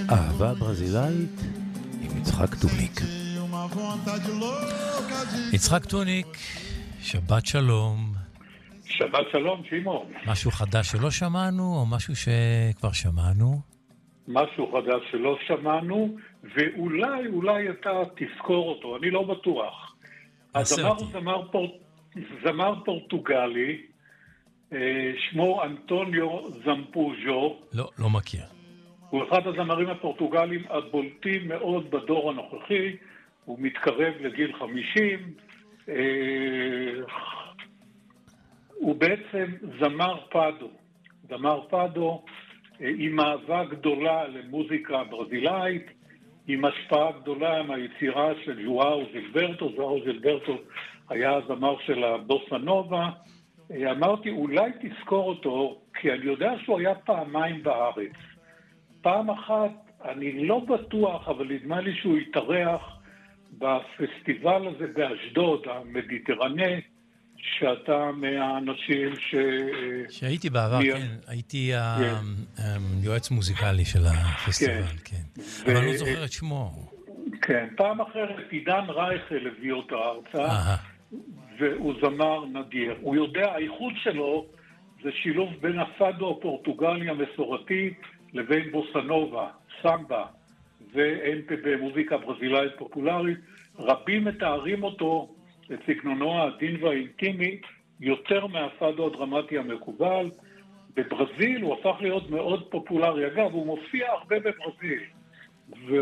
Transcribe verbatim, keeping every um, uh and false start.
אהבה ברזילאית עם יצחק טוניק. יצחק טוניק, שבת שלום. שבת שלום, שימור. משהו חדש שלא שמענו, או משהו שכבר שמענו? משהו חדש שלא שמענו, ואולי, אולי אתה תזכור אותו, אני לא בטוח. הזמר הוא זמר, פור... זמר פורטוגלי, שמו אנטוניו זמפוז'ו. לא, לא מכיר. הוא אחד הזמרים הפורטוגלים הבולטים מאוד בדור הנוכחי, הוא מתקרב לגיל חמישים, הוא בעצם זמר פאדו, זמר פאדו עם אהבה גדולה למוזיקה ברזילאית, עם השפעה גדולה מהיצירה של ז'ואאו זילברטו. ז'ואאו זילברטו היה הזמר של הבוסה נובה. אמרתי, אולי תזכור אותו, כי אני יודע שהוא היה פעמיים בארץ. פעם אחת, אני לא בטוח, אבל נדמה לי שהוא התארח בפסטיבל הזה באשדוד, המדיטרנה, שאתה מהאנשים ש... שהייתי בעבר, מי... כן. הייתי היועץ מוזיקלי של הפסטיבל, כן. כן. ו... אבל לא זוכר את שמו. כן, פעם אחרת, עידן רייכל הביא אותו ארצה, והוא זמר נדיר. הוא יודע, האיחוד שלו זה שילוב בין הפאדו הפורטוגלי המסורתי לבין בוסנובה, סמבה ואמפה מוזיקה ברזילאית פופולרית. רבים מתארים אותו, את סגנונו העדין והאינטימי, יותר מהפאדו הדרמטי המקובל. בברזיל הוא הפך להיות מאוד פופולרי. אגב, הוא מופיע הרבה בברזיל,